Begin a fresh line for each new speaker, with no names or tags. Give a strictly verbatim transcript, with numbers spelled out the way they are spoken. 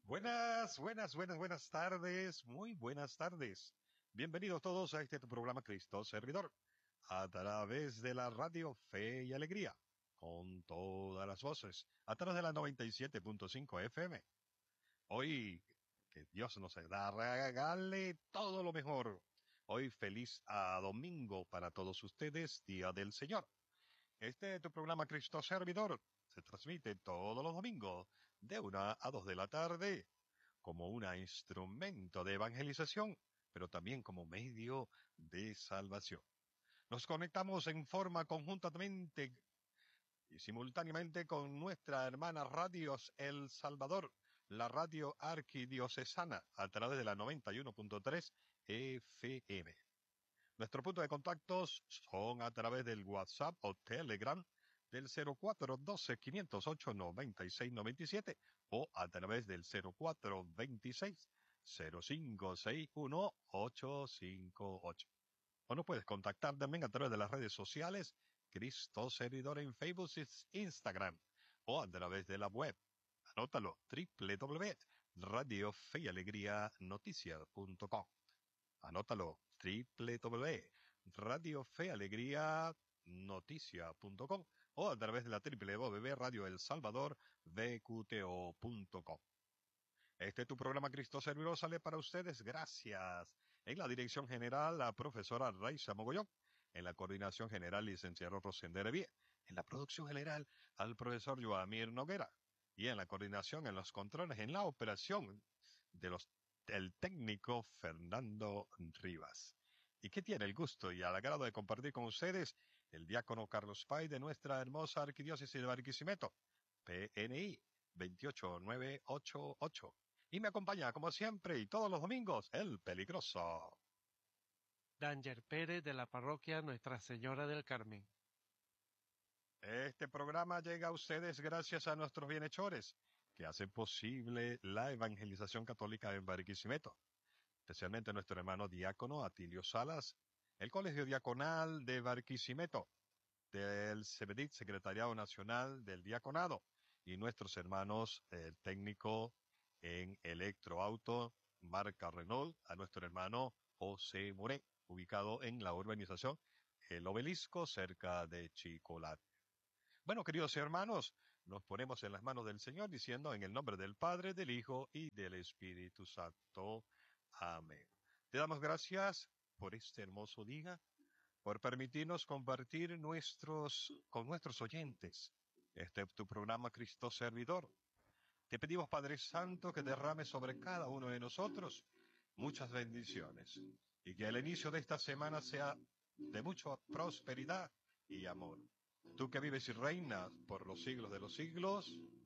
Buenas, buenas, buenas, buenas tardes, muy buenas tardes. Bienvenidos todos a este tu programa Cristo Servidor, a través de la radio Fe y Alegría, con todas las voces, a través de la noventa y siete punto cinco F M. Hoy, que Dios nos da, regale todo lo mejor. Hoy feliz a domingo para todos ustedes, Día del Señor. Este tu programa Cristo Servidor se transmite todos los domingos de una a dos de la tarde como un instrumento de evangelización, pero también como medio de salvación. Nos conectamos en forma conjuntamente y simultáneamente con nuestra hermana Radios El Salvador, la radio arquidiocesana, a través de la noventa y uno punto tres F M. Nuestro punto de contactos son a través del WhatsApp o Telegram del cero cuatro uno dos, cinco cero ocho, nueve seis nueve siete o a través del cero cuatro veintiséis, cero cinco seis uno, ocho cinco ocho. O nos puedes contactar también a través de las redes sociales Cristo Servidor en Facebook y Instagram o a través de la web. Anótalo, doble u doble u doble u punto radio fe y alegría noticias punto com. Anótalo, doble u doble u doble u punto radio fe alegría noticia punto com o a través de la doble u doble u doble u punto radio el salvador v q t o punto com. Este es tu programa Cristo Servidor, sale para ustedes gracias. En la dirección general, la profesora Raiza Mogollón. En la coordinación general, licenciado Rosender Evie. En la producción general, al profesor Joamir Noguera. Y en la coordinación, en los controles, en la operación de los el técnico Fernando Rivas. ¿Y qué tiene el gusto y al agrado de compartir con ustedes el diácono Carlos Pay de nuestra hermosa arquidiócesis de Barquisimeto, P N I veintiocho mil novecientos ochenta y ocho. Y me acompaña, como siempre, y todos los domingos, el peligroso
Danger Pérez de la parroquia Nuestra Señora del Carmen.
Este programa llega a ustedes gracias a nuestros bienhechores, que hacen posible la evangelización católica en Barquisimeto, especialmente nuestro hermano diácono Atilio Salas, el Colegio Diaconal de Barquisimeto, del SEBDIT, Secretariado Nacional del Diaconado, y nuestros hermanos, el técnico en electroauto, marca Renault, a nuestro hermano José Moré, ubicado en la urbanización El Obelisco, cerca de Chicolat. Bueno, queridos hermanos, nos ponemos en las manos del Señor diciendo en el nombre del Padre, del Hijo y del Espíritu Santo. Amén. Te damos gracias por este hermoso día, por permitirnos compartir nuestros, con nuestros oyentes este es tu programa Cristo Servidor. Te pedimos, Padre Santo, que derrame sobre cada uno de nosotros muchas bendiciones y que el inicio de esta semana sea de mucha prosperidad y amor. Tú que vives y reinas por los siglos de los siglos.